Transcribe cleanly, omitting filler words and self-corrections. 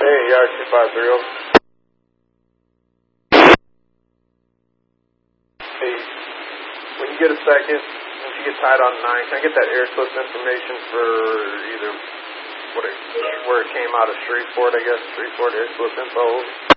Hey, yard 253. Hey, when you get a second, once you get tied on 9, can I get that air slip information for either where it came out of Shreveport, I guess, Shreveport air slip info?